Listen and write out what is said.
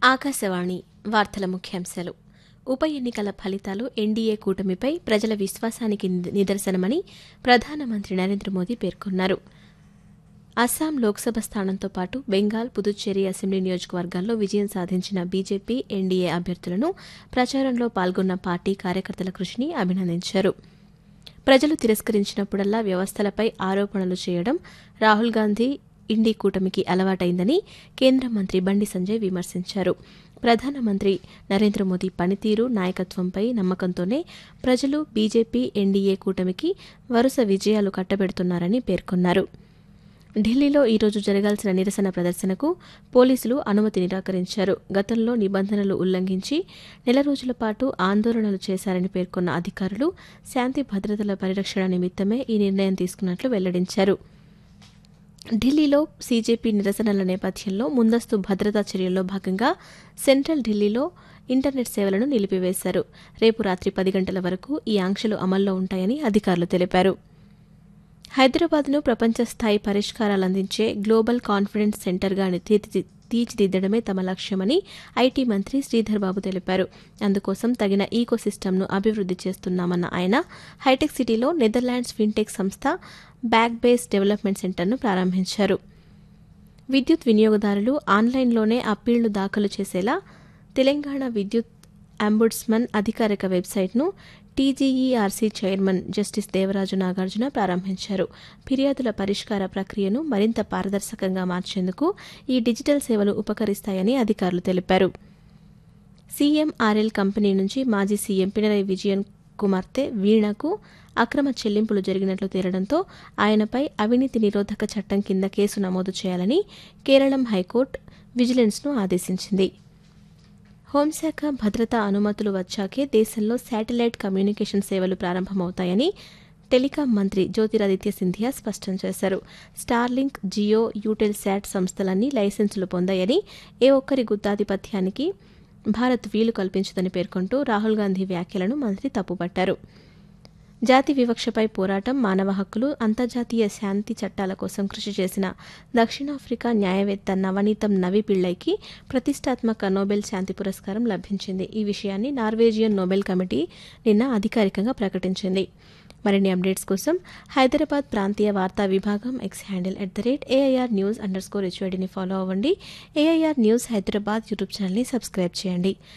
ఆకాశవాణి వార్తల ముఖ్యాంశాలు. ఉప ఎన్నికల ఫలితాలు ఎన్డీఏ కూటమిపై ప్రజల విశ్వాసానికి నిదర్శనమని ప్రధానమంత్రి నరేంద్ర మోదీ పేర్కొన్నారు. అస్సాం లోక్సభ స్థానంతో పాటు బెంగాల్, పుదుచ్చేరి అసెంబ్లీ నియోజకవర్గాల్లో విజయం సాధించిన బీజేపీ, ఎన్డీఏ అభ్యర్థులను ప్రచారంలో పాల్గొన్న పార్టీ కార్యకర్తల కృషిని అభినందించారు. ప్రజలు తిరస్కరించినప్పుడల్లా వ్యవస్థలపై ఆరోపణలు చేయడం రాహుల్ గాంధీ ఇండీ కూటమికి అలవాటైందని కేంద్ర మంత్రి బండి సంజయ్ విమర్శించారు. ప్రధానమంత్రి నరేంద్ర మోదీ పనితీరు, నాయకత్వంపై నమ్మకంతోనే ప్రజలు బీజేపీ, ఎన్డీఏ కూటమికి వరుస విజయాలు కట్టబెడుతున్నారని పేర్కొన్నారు. ఢిల్లీలో ఈరోజు జరగాల్సిన నిరసన ప్రదర్శనకు పోలీసులు అనుమతి నిరాకరించారు. గతంలో నిబంధనలు ఉల్లంఘించి నెల రోజుల పాటు ఆందోళనలు చేశారని పేర్కొన్న అధికారులు శాంతి భద్రతల పరిరక్షణ నిమిత్తమే ఈ నిర్ణయం తీసుకున్నట్లు వెల్లడించారు. ఢిల్లీలో సీజేపీ నిరసనల నేపథ్యంలో ముందస్తు భద్రతా చర్యల్లో భాగంగా సెంట్రల్ ఢిల్లీలో ఇంటర్నెట్ సేవలను నిలిపివేశారు. రేపు రాత్రి 10 గంటల వరకు ఈ ఆంక్షలు అమల్లో ఉంటాయని అధికారులు తెలిపారు. హైదరాబాద్ను ప్రపంచ స్థాయి పరిష్కారాలు అందించే గ్లోబల్ కాన్ఫిడెన్స్ సెంటర్గా తీర్చిదిద్దడమే తమ లక్ష్యమని ఐటీ మంత్రి శ్రీధర్ బాబు తెలిపారు. అందుకోసం తగిన ఈకోసిస్టమ్ను అభివృద్ధి చేస్తున్నామన్న ఆయన హైటెక్ సిటీలో నెదర్లాండ్స్ ఫిన్టెక్ సంస్థ బ్యాక్ బేస్ డెవలప్మెంట్ సెంటర్ను ప్రారంభించారు. విద్యుత్ వినియోగదారులు ఆన్లైన్లోనే అప్పీళ్లు దాఖలు చేసేలా తెలంగాణ విద్యుత్ అంబుడ్స్మన్ అధికారిక వెబ్సైట్ను టీజీఈఆర్సీ చైర్మన్ జస్టిస్ దేవరాజు నాగార్జున ప్రారంభించారు. ఫిర్యాదుల పరిష్కార ప్రక్రియను మరింత పారదర్శకంగా మార్చేందుకు ఈ డిజిటల్ సేవలు ఉపకరిస్తాయని అధికారులు తెలిపారు. సీఎంఆర్ఎల్ కంపెనీ నుంచి మాజీ సీఎం పినరయి విజయన్ కుమార్తె వీణకు అక్రమ చెల్లింపులు జరిగినట్లు తేలడంతో ఆయనపై అవినీతి నిరోధక చట్టం కింద కేసు నమోదు చేయాలని కేరళం హైకోర్టు విజిలెన్స్ను ఆదేశించింది. హోంశాఖ భద్రతా అనుమతులు వచ్చాకే దేశంలో శాటిలైట్ కమ్యూనికేషన్ సేవలు ప్రారంభమవుతాయని టెలికాం మంత్రి జ్యోతిరాదిత్య సింధియా స్పష్టం చేశారు. స్టార్లింక్, జియో, యూటెల్ శాట్ సంస్థలన్నీ లైసెన్సులు పొందాయని, ఏ ఒక్కరి గుత్తాధిపత్యానికి భారత్ వీలు కల్పించదని పేర్కొంటూ రాహుల్ గాంధీ వ్యాఖ్యలను మంత్రి తప్పుపట్టారు. జాతి వివక్షపై పోరాటం, మానవ హక్కులు, అంతర్జాతీయ శాంతి చట్టాల కోసం కృషి చేసిన దక్షిణాఫ్రికా న్యాయవేత్త నవనీతం నవి పిళ్ళైకి ప్రతిష్టాత్మక నోబెల్ శాంతి పురస్కారం లభించింది. ఈ విషయాన్ని నార్వేజియన్ నోబెల్ కమిటీ నిన్న అధికారికంగా ప్రకటించింది. మరిన్ని అప్డేట్స్ కోసం హైదరాబాద్ ప్రాంతీయ వార్తా విభాగం ఎక్స్ హ్యాండిల్ @AIR News_HYDని ఫాలో అవ్వండి. AIR న్యూస్ హైదరాబాద్ యూట్యూబ్ ఛానల్ని సబ్స్క్రైబ్ చేయండి.